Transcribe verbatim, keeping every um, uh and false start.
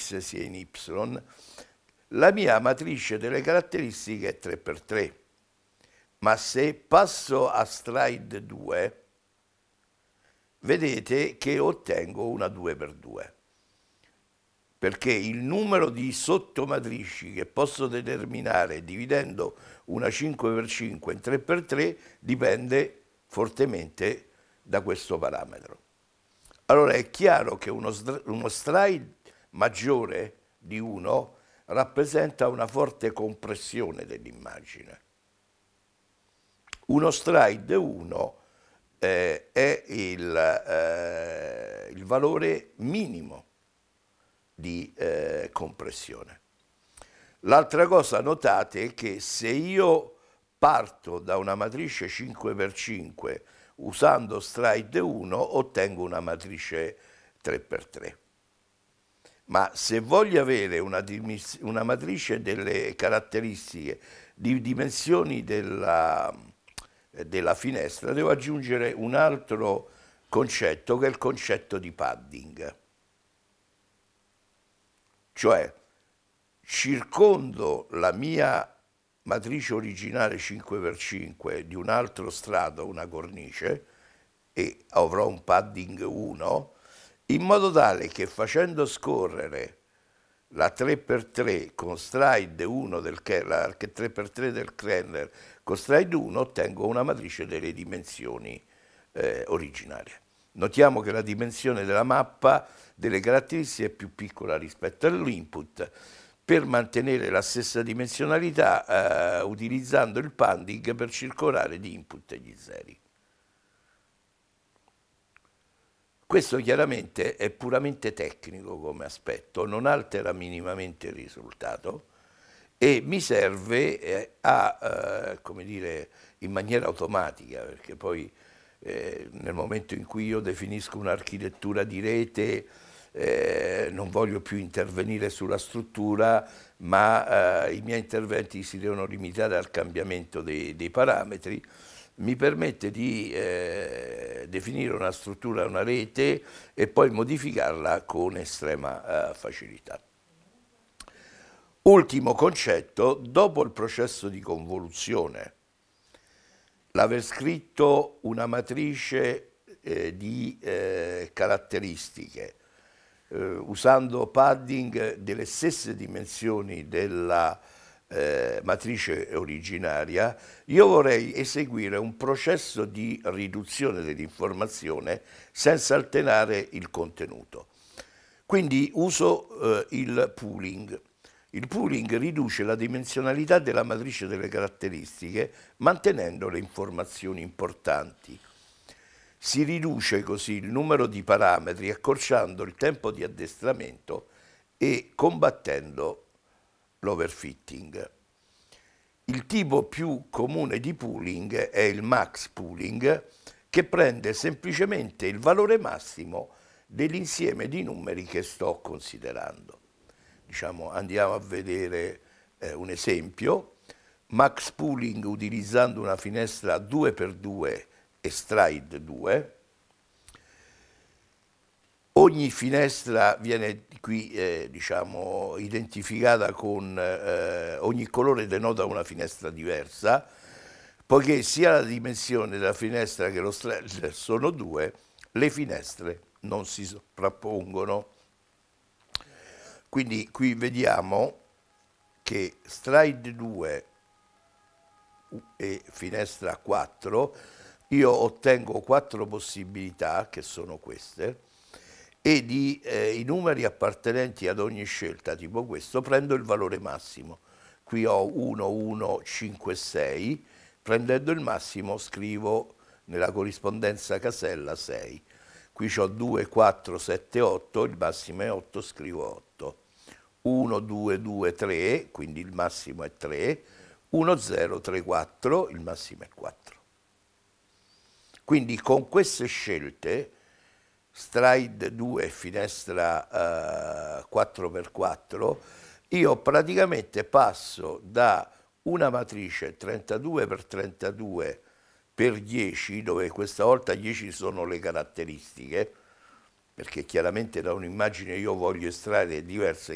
X sia in Y, la mia matrice delle caratteristiche è tre per tre, ma se passo a stride due, vedete che ottengo una due per due, perché il numero di sottomatrici che posso determinare dividendo una cinque per cinque in tre per tre dipende fortemente da questo parametro. Allora è chiaro che uno, uno stride maggiore di uno rappresenta una forte compressione dell'immagine. Uno stride uno eh, è il, eh, il valore minimo di eh, compressione. L'altra cosa, notate, è che se io parto da una matrice cinque per cinque usando stride uno, ottengo una matrice tre per tre. Ma se voglio avere una, una matrice delle caratteristiche di dimensioni della, della finestra, devo aggiungere un altro concetto, che è il concetto di padding. Cioè, circondo la mia matrice originale cinque per cinque di un altro strato, una cornice, e avrò un padding uno, in modo tale che facendo scorrere la tre per tre con stride uno del la tre per tre del kernel con stride uno, ottengo una matrice delle dimensioni eh, originarie. Notiamo che la dimensione della mappa delle caratteristiche è più piccola rispetto all'input, per mantenere la stessa dimensionalità eh, utilizzando il padding per circolare di input e gli zeri. Questo chiaramente è puramente tecnico come aspetto, non altera minimamente il risultato e mi serve eh, a, eh, come dire, in maniera automatica, perché poi eh, nel momento in cui io definisco un'architettura di rete eh, non voglio più intervenire sulla struttura, ma eh, i miei interventi si devono limitare al cambiamento dei, dei parametri. Mi permette di eh, definire una struttura, una rete e poi modificarla con estrema eh, facilità. Ultimo concetto, dopo il processo di convoluzione, l'aver scritto una matrice eh, di eh, caratteristiche eh, usando padding delle stesse dimensioni della Eh, matrice originaria, io vorrei eseguire un processo di riduzione dell'informazione senza alterare il contenuto. Quindi uso eh, il pooling. Il pooling riduce la dimensionalità della matrice delle caratteristiche mantenendo le informazioni importanti. Si riduce così il numero di parametri accorciando il tempo di addestramento e combattendo l'overfitting. Il tipo più comune di pooling è il max pooling, che prende semplicemente il valore massimo dell'insieme di numeri che sto considerando. Diciamo, andiamo a vedere eh, un esempio. Max pooling utilizzando una finestra due per due e stride due. Ogni finestra viene qui eh, diciamo, identificata con, eh, ogni colore denota una finestra diversa, poiché sia la dimensione della finestra che lo stride sono due, le finestre non si sovrappongono. Quindi qui vediamo che stride due e finestra quattro, io ottengo quattro possibilità, che sono queste, e di, eh, i numeri appartenenti ad ogni scelta, tipo questo, prendo il valore massimo. Qui ho uno, uno, cinque, sei, prendendo il massimo scrivo nella corrispondenza casella sei. Qui ho due, quattro, sette, otto, il massimo è otto, scrivo otto. uno, due, due, tre, quindi il massimo è tre. uno, zero, tre, quattro, il massimo è quattro. Quindi con queste scelte, stride due, finestra uh, quattro per quattro, io praticamente passo da una matrice trentadue per trentadue per dieci, dove questa volta dieci sono le caratteristiche, perché chiaramente da un'immagine io voglio estrarre diverse